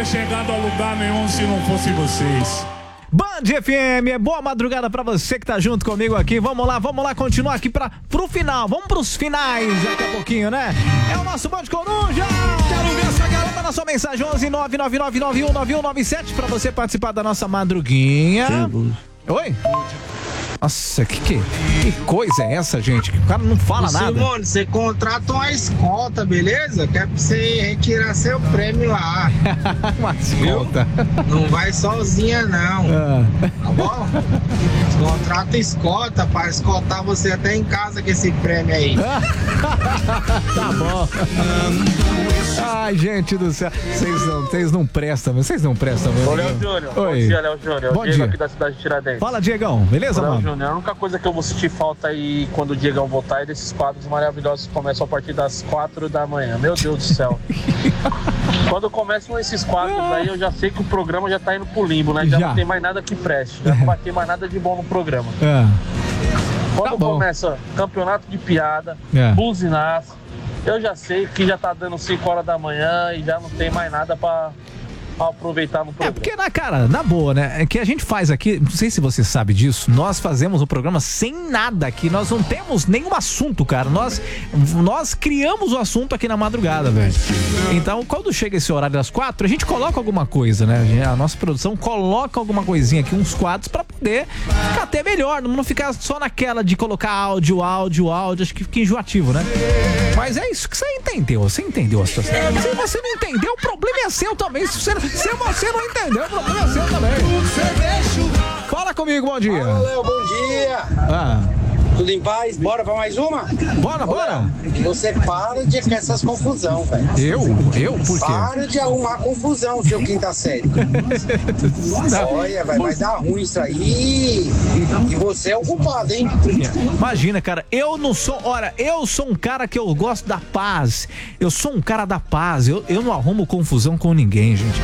teria chegado a lugar nenhum se não fosse vocês. Band FM, boa madrugada pra você que tá junto comigo aqui. Vamos lá, continuar aqui pro final. Vamos pros finais daqui a pouquinho, né? É o nosso Band Coruja. Quero ver essa garota na sua mensagem 11 999919197 pra você participar da nossa madruguinha. Oi? Nossa, que coisa é essa, gente? O cara não fala nada. Simone, você contrata uma escolta, beleza? Que é pra você retirar seu prêmio lá. Uma escolta. Não vai sozinha, não. Tá bom? Contrata escolta pra escoltar você até em casa com esse prêmio aí. Tá bom. Ai, gente do céu. Vocês não prestam, vocês não prestam. Ô, Léo Júnior. Oi. Bom dia, Léo Júnior. Bom Diego dia. aqui da cidade de Tiradentes. Fala, Diegão. Beleza, Léo mano? Júnior, a única coisa que eu vou sentir falta aí quando o Diegão voltar é desses quadros maravilhosos que começam a partir das 4 da manhã. Meu Deus do céu. Quando começam esses quadros aí, eu já sei que o programa já tá indo pro limbo, né? Já não tem mais nada que preste. Já não vai ter mais nada de bom no programa. Quando começa campeonato de piada, buzinaço, eu já sei que já tá dando 5 horas da manhã e já não tem mais nada pra aproveitar no programa. Porque, cara, na boa, né? É que a gente faz aqui, não sei se você sabe disso, nós fazemos o programa sem nada aqui, nós não temos nenhum assunto, cara. Nós criamos o assunto aqui na madrugada, velho. Então, quando chega esse horário das 4, a gente coloca alguma coisa, né? A nossa produção coloca alguma coisinha aqui, uns quadros, pra poder ficar até melhor, não ficar só naquela de colocar áudio, acho que fica enjoativo, né? Mas é isso que você entendeu a situação. Se você não entendeu, o problema é seu também. Se você não entendeu, o problema é seu também. Fala comigo, bom dia. Fala, Léo, bom dia. Tudo em paz? Bora pra mais uma? Bora. Você para de com essas confusão, velho. Eu? Por quê? Para de arrumar confusão, seu quinta série. Olha, vai dar ruim isso aí. E você é o culpado, hein? Imagina, cara, eu sou um cara que eu gosto da paz. Eu sou um cara da paz. Eu não arrumo confusão com ninguém, gente.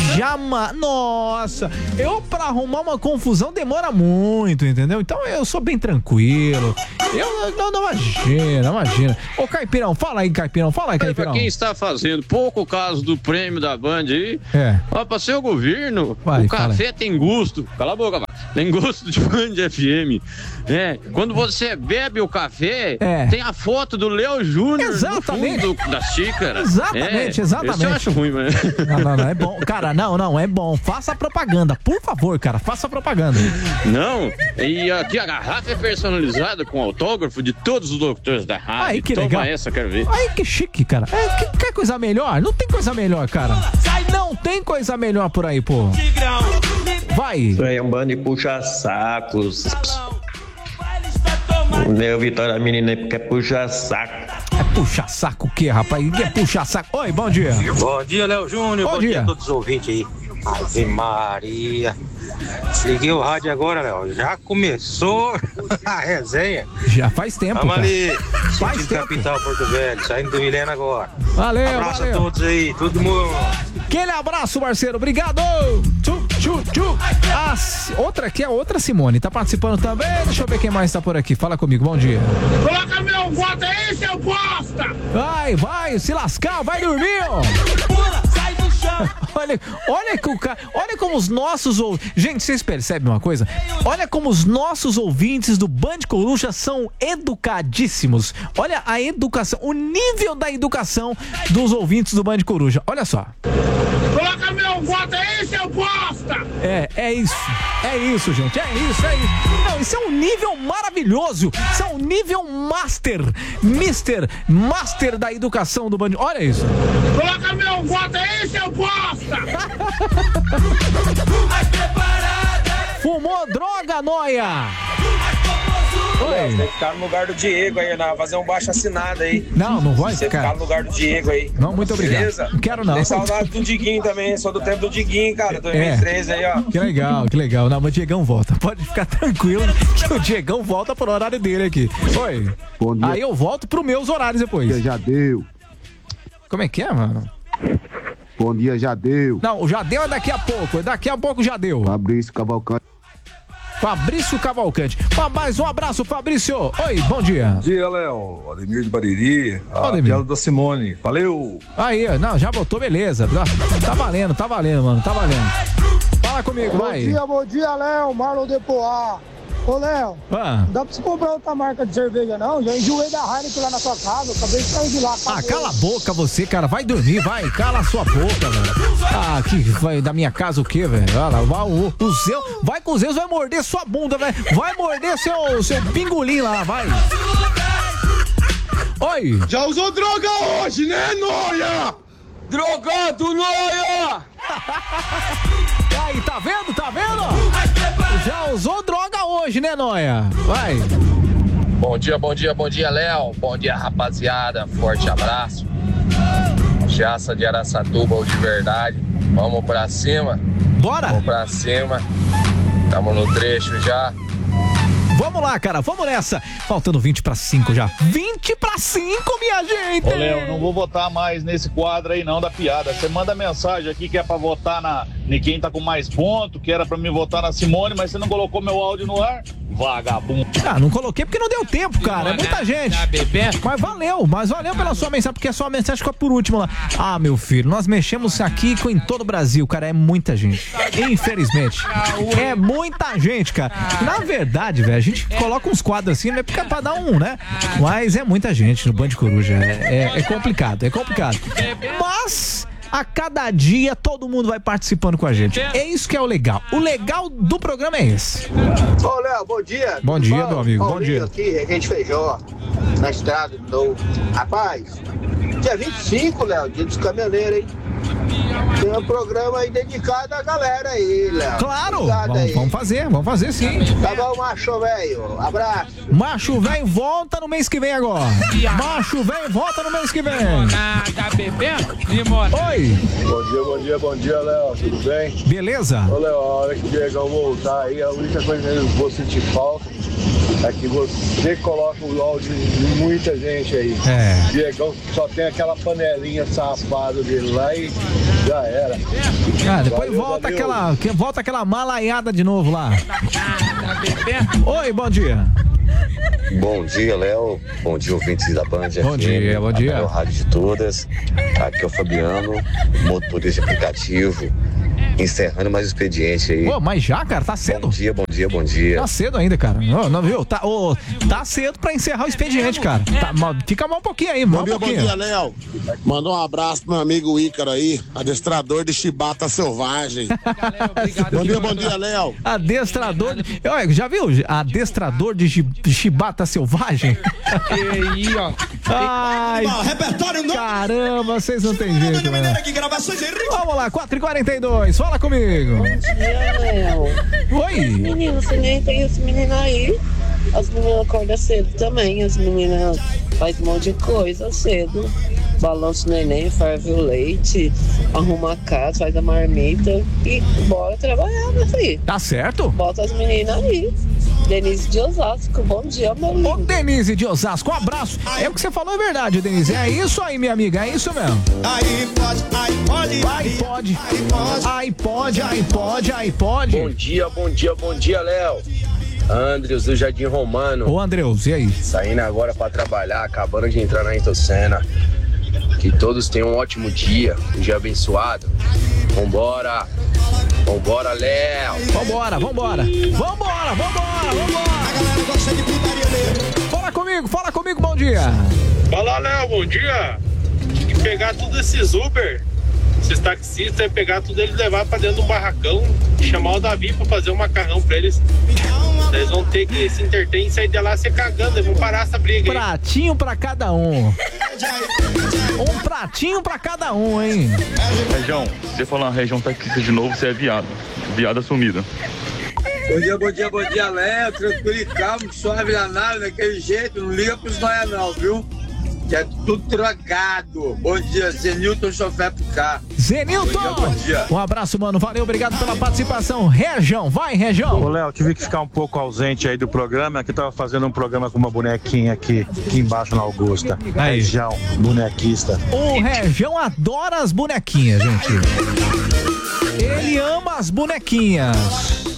Nossa, pra arrumar uma confusão demora muito, entendeu? Então eu sou bem tranquilo. Não imagina. Ô, Caipirão, fala aí, Caipirão. Pra quem está fazendo pouco caso do prêmio da Band aí, pra seu governo, o café tem gosto. Cala a boca, tem gosto de Band FM. Quando você bebe o café, tem a foto do Léo Júnior no fundo da xícara. Exatamente. Isso eu acho ruim, mano. Não, é bom. Cara, não, é bom. Faça propaganda, por favor, cara, faça propaganda. Não, e aqui a garrafa é personalizada com autógrafo de todos os locutores da rádio. Aí, que Toma legal. essa, quero ver. Aí, que chique, cara. Quer coisa melhor? Não tem coisa melhor, cara. Não tem coisa melhor por aí, pô. Vai. Isso aí é um bando de puxa-sacos. O Neo Vitória, a menina quer puxa-saco. É puxa-saco o quê, rapaz? É puxa-saco. Oi, bom dia. Bom dia, Léo Júnior. Bom dia A todos os ouvintes aí. Ave Maria. Desliguei o rádio agora, Léo. Já começou a resenha. Já faz tempo, Vamos cara. ali. Faz tempo. Capital, Porto Velho. Saindo do Milena agora. Valeu, Abraço valeu. a todos aí. Todo mundo. Aquele abraço, parceiro. Obrigado. Tchu. Outra aqui, a outra Simone. Tá participando também. Deixa eu ver quem mais tá por aqui. Fala comigo. Bom dia. Coloca meu voto aí, seu bosta! Vai, se lascar. Vai dormir, ó. Sai do chão! Olha como os nossos ouvintes... Gente, vocês percebem uma coisa? Olha como os nossos ouvintes do Band Coruja são educadíssimos. Olha a educação, o nível da educação dos ouvintes do Band Coruja. Olha só. Coloca meu voto aí, seu bosta! É isso, gente. É isso. Não, isso é um nível maravilhoso. Isso é um nível master da educação do Band. Olha isso. Coloca meu voto aí, seu bosta! Fumou droga, noia! Tem que ficar no lugar do Diego aí, fazer um baixo assinado aí. Não vai Você ficar no lugar do Diego aí. Não, muito obrigado. Beleza? Não quero não. Tem saudade do Diguinho também, sou do tempo do Diguinho, cara, 2013 aí, ó. Que legal. Não, mas o Diegão volta. Pode ficar tranquilo que o Diegão volta pro horário dele aqui. Oi. Bom dia. Aí eu volto pros meus horários depois. Já deu. Como é que é, mano? Bom dia, já deu. Não, o já deu é daqui a pouco. Daqui a pouco já deu. Fabrício Cavalcante. Fabrício Cavalcante. Mais um abraço, Fabrício. Oi, bom dia. Bom dia, Léo. Ademir de Bariri. A piada da Simone. Valeu. Aí, não, já botou, beleza. Tá valendo, mano. Tá valendo. Fala comigo, vai. Bom dia, Léo. Marlon de Poá. Ô, Léo, não dá pra você comprar outra marca de cerveja, não? Já enjoei da Heineken lá na sua casa, eu acabei de sair de lá. Cala a boca você, cara, vai dormir, vai, cala a sua boca, velho. Que vai da minha casa o quê, velho? Olha lá, o Zeus, vai com o Zeus, vai morder sua bunda, velho. Vai morder seu pingolim lá, vai. Oi. Já usou droga hoje, né, Noia? Drogado, Noia! Aí, tá vendo? Já usou droga hoje, né, Noia? Vai. Bom dia, Léo. Bom dia, rapaziada. Forte abraço. Jaça de Araçatuba, ou de verdade. Vamos pra cima. Bora. Vamos pra cima. Tamo no trecho já. Vamos lá, cara, vamos nessa. Faltando 20 para 5 já. 20 para 5, minha gente. Ô, Léo, não vou votar mais nesse quadro aí não da piada. Você manda mensagem aqui que é pra votar em quem tá com mais ponto, que era pra me votar na Simone, mas você não colocou meu áudio no ar? Vagabundo. Não coloquei porque não deu tempo, cara. É muita gente. Mas valeu pela sua mensagem, porque a sua mensagem ficou por último lá. Meu filho, nós mexemos aqui em todo o Brasil, cara. É muita gente. Infelizmente. É muita gente, cara. Na verdade, velho, a gente coloca uns quadros assim, né? Porque é pra dar né? Mas é muita gente no Band Coruja. É complicado. Mas a cada dia todo mundo vai participando com a gente. É isso que é o legal. O legal do programa é esse. Ô, Léo, bom dia. Bom dia, meu amigo. Bom dia. Aqui, Regente Feijó, na estrada. Rapaz, dia 25, Léo, dia dos caminhoneiros, hein? Tem um programa aí dedicado à galera aí, Léo. Claro, vamos fazer sim. Tá bom, macho velho, abraço. Macho velho volta no mês que vem agora. Macho velho volta no mês que vem. Oi. Bom dia, Léo, tudo bem? Beleza? Ô, Léo, a hora que o Diegão voltar aí, a única coisa que eu vou sentir falta é que você coloca o áudio de muita gente aí. O Diegão só tem aquela panelinha safada dele lá e já era. Depois volta aquela malaiada de novo lá. Oi, bom dia. Bom dia, Léo. Bom dia, ouvintes da Band. Bom dia. A melhor rádio de todas. Aqui é o Fabiano, motorista de aplicativo. Encerrando mais o expediente aí. Mas já, cara, tá cedo. Bom dia. Tá cedo ainda, cara. Não viu? Tá cedo pra encerrar o expediente, cara. Fica mal um pouquinho aí, Bom dia, Léo. Mandou um abraço pro meu amigo Ícaro aí, adestrador de chibata selvagem. Bom dia, Léo. Adestrador. Já viu? Adestrador de chibata selvagem? aí, ó. Ai, repertório não. Caramba, vocês não tem jeito, né? Vamos lá, 4h42. Fala comigo. Bom dia, Léo. Oi. Meninos, você nem tem os meninos aí. As meninas acordam cedo também. As meninas fazem um monte de coisa cedo. Balança o neném, ferve o leite, arruma a casa, faz a marmita e bora trabalhar, meu filho. Tá certo? Bota as meninas aí. Denise de Osasco, bom dia, meu lindo. Ô, Denise de Osasco, um abraço. É o que você falou, é verdade, Denise. É isso aí, minha amiga, é isso mesmo. Aí pode. Aí pode. Bom dia, Léo. Andreus do Jardim Romano. Ô, Andreus, e aí? Saindo agora pra trabalhar, acabando de entrar na Intocena. Que todos tenham um ótimo dia, um dia abençoado. Vambora, Léo. Vambora. Fala comigo, bom dia. Fala, Léo, bom dia. Tem que pegar tudo esses Uber, esses taxistas, pegar tudo eles, levar pra dentro de um barracão e chamar o Davi pra fazer um macarrão pra eles. Eles vão ter que se entreter e sair de lá se cagando, eles vão parar essa briga. Pratinho pra cada um. Um pratinho pra cada um, hein? Região, se você falar região taxista de novo, você é viado. Viada sumida. Bom dia, Léo. Tranquilo e calmo, suave na nave, daquele jeito. Não liga pros nóia não, viu? Que é tudo trocado. Bom dia, Zenilton, chofer pro carro. Zenilton! Bom dia. Um abraço, mano. Valeu, obrigado pela participação. Região, vai, Região. Ô, Léo, tive que ficar um pouco ausente aí do programa. Aqui tava fazendo um programa com uma bonequinha aqui embaixo na Augusta. Aí. Região, bonequista. O Região adora as bonequinhas, gente. Ele ama as bonequinhas.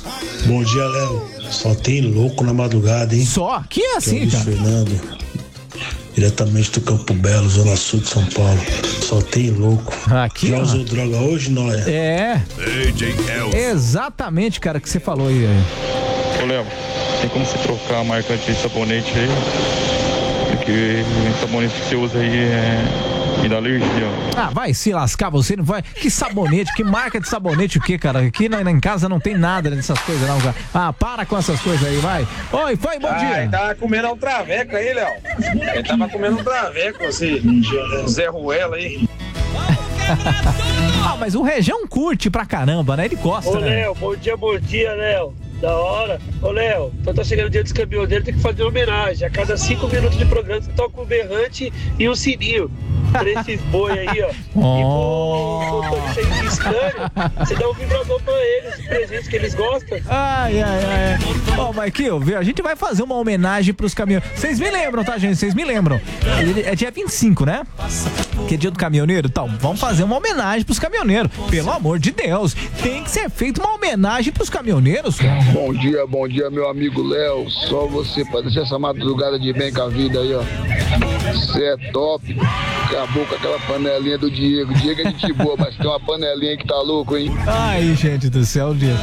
Bom dia, Léo. Só tem louco na madrugada, hein? Só? Que é assim, cara? Fernando, diretamente do Campo Belo, Zona Sul de São Paulo. Só tem louco. Aqui, já usou droga hoje, Noia? É. Exatamente, cara, que você falou aí. Ô, Léo, tem como você trocar a marca de sabonete aí? Porque o sabonete que você usa aí me dá alergia. Ah, vai se lascar, você não vai. Que sabonete, que marca de sabonete o que, cara? Aqui em casa não tem nada dessas coisas, não, cara. Ah, para com essas coisas aí, vai. Oi, foi, bom dia. Ele tava comendo um traveco aí, Léo. Ele tava comendo um traveco, esse Zé Ruela aí. Ah, mas o Rejão curte pra caramba, né? Ele gosta, Ô, né? Léo, bom dia, Léo. Da hora. Ô, Léo, então tá chegando o dia dos caminhoneiros, tem que fazer uma homenagem. A cada 5 minutos de programa você toca um berrante e um sininho. Pra esses boi aí, ó. E pro motorista aí de Scania, você dá um vibrador pra eles, presentes que eles gostam. Ai. Ó, Marquinhos, viu? A gente vai fazer uma homenagem pros caminhoneiros. Vocês me lembram, tá, gente? Vocês me lembram. É dia 25, né? Que é dia do caminhoneiro. Então, vamos fazer uma homenagem pros caminhoneiros. Pelo amor de Deus. Tem que ser feita uma homenagem pros caminhoneiros, cara. Bom dia, meu amigo Léo. Só você pra deixar essa madrugada de bem com a vida aí, ó. Você é top. Acabou com aquela panelinha do Diego. Diego é gente boa, mas tem uma panelinha que tá louco, hein? Ai, gente do céu, Diego.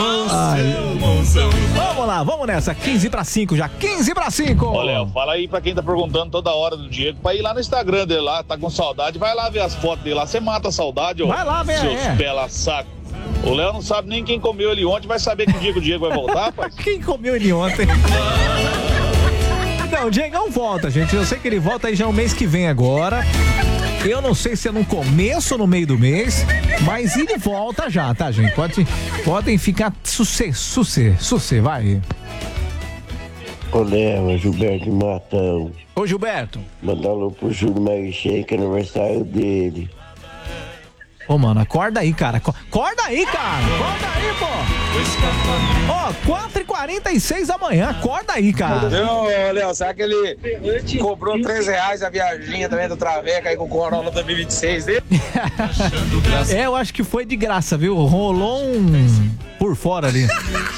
Vamos lá, vamos nessa. 15:05 já. 15:05. Ô, Léo, fala aí pra quem tá perguntando toda hora do Diego, pra ir lá no Instagram dele lá, tá com saudade, vai lá ver as fotos dele lá. Você mata a saudade, ó. Vai lá ver, seus bela saco. O Léo não sabe nem quem comeu ele ontem, vai saber que dia que o Diego vai voltar, rapaz? Quem comeu ele ontem? Não, o Diegão volta, gente. Eu sei que ele volta aí já no mês que vem agora. Eu não sei se é no começo ou no meio do mês, mas ele volta já, tá, gente? Podem ficar sucê, vai. Ô, Léo, é Gilberto Matão. Ô, Gilberto. Mandar alô pro Júlio Maguichen, que é aniversário dele. Ô, mano, acorda aí, cara. Acorda aí, pô. Ó, 4h46 da manhã. Acorda aí, cara. Não, Léo, será que ele cobrou R$3 a viaginha também do Traveca aí com o Corolla 2026 dele? Eu acho que foi de graça, viu? Rolou um por fora ali.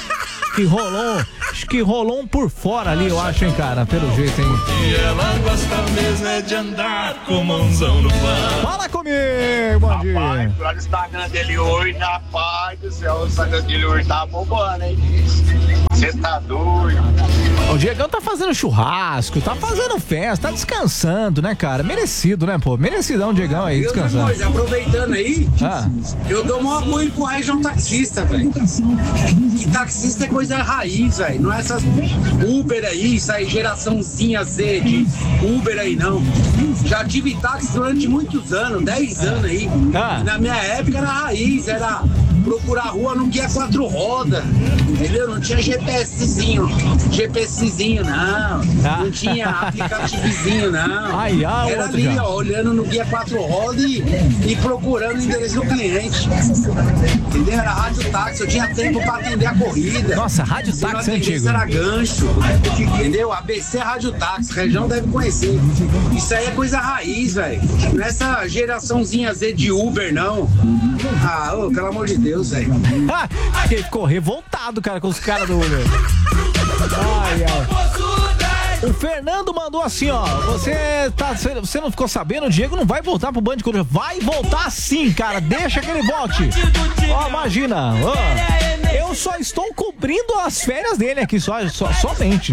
Acho que rolou um por fora ali, eu acho, hein, cara, pelo jeito, hein. E ela gosta mesmo é de andar com mãozão no pão. Fala comigo, bom dia. Rapaz, lá no Instagram dele hoje, rapaz do céu, o Instagram dele hoje tá bombando, hein? Você tá doido. O Diegão tá fazendo churrasco, tá fazendo festa, tá descansando, né, cara? Merecido, né, pô? Merecidão o Diegão aí, descansando. Deus, aproveitando aí, eu dou maior apoio pro Rejão taxista, velho. E taxista é coisa raiz, velho. Não é essas Uber aí, isso aí, geraçãozinha Z de Uber aí, não. Já tive táxi durante muitos anos, 10 anos aí. E na minha época era raiz, era procurar rua no guia 4 rodas, entendeu? Não tinha GPSzinho, não. Não tinha aplicativozinho, não. Era ali, ó, olhando no guia 4 rodas e procurando o endereço do cliente. Entendeu? Era rádio táxi, eu tinha tempo pra atender a corrida. Nossa, rádio táxi antigo. Isso era gancho, entendeu? ABC Rádio Táxi, Região deve conhecer. Isso aí é coisa raiz, velho. Não é essa geraçãozinha Z de Uber, não. Ah, ô, pelo amor de Deus, velho. Ele ficou revoltado, cara, com os caras do Uber. Ai. O Fernando mandou assim, ó. Você não ficou sabendo? O Diego não vai voltar pro Band Coruja. Vai voltar sim, cara. Deixa que ele volte. Ó, imagina. Ó, eu só estou cobrindo as férias dele aqui. Somente.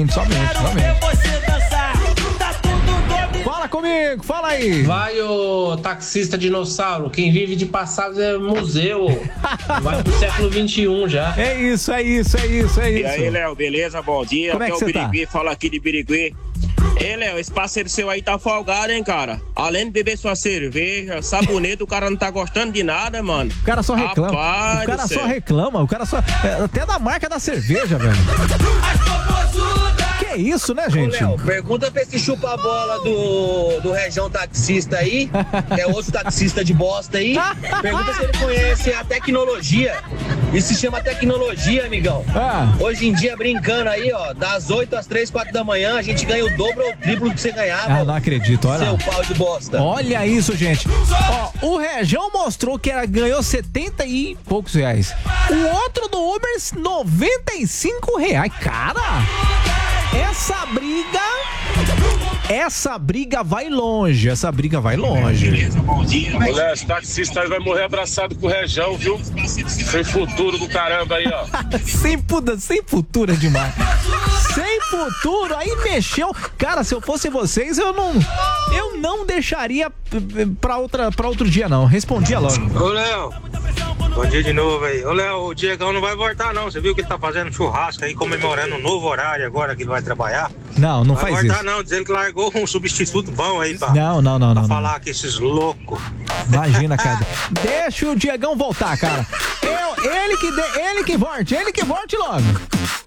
Fala comigo, fala aí. Vai, ô taxista dinossauro. Quem vive de passado é museu. Vai pro século XXI já. É isso. E aí, Léo, beleza? Bom dia. Como é que você tá? Birigui, fala aqui de Birigui. Ei, Léo, esse parceiro seu aí tá folgado, hein, cara? Além de beber sua cerveja, sabonete, o cara não tá gostando de nada, mano. O cara só reclama. O cara só até da marca da cerveja, velho. Que isso, né, gente? Ô, Léo, pergunta pra esse chupa-bola do Rejão taxista aí, que é outro taxista de bosta aí. Pergunta se ele conhece a tecnologia Isso se chama tecnologia, amigão. Hoje em dia, brincando aí, ó, das 8 às 3, 4 da manhã, a gente ganha o dobro ou o triplo que você ganhava. Não acredito, olha. Seu pau de bosta. Olha isso, gente. Ó, o Rejão mostrou que ganhou 70 e poucos reais. O outro do Uber, 95 reais. Cara, essa briga vai longe. Olha, esse taxista aí vai morrer abraçado com o Rejão, viu? Sem futuro do caramba aí, ó. sem futuro é demais. Sem futuro, aí mexeu. Cara, se eu fosse vocês, eu não deixaria pra outro dia, não. Respondia logo. Ô, Léo, bom dia de novo aí. Ô, Léo, o Diegão não vai voltar, não. Você viu que ele tá fazendo churrasco aí, comemorando um novo horário agora que ele vai trabalhar? Não faz isso. Não vai voltar, não. Dizendo que largou um substituto bom aí, pá. Não. Falar que esses loucos. Imagina, cara. Deixa o Diegão voltar, cara. Ele que volte logo.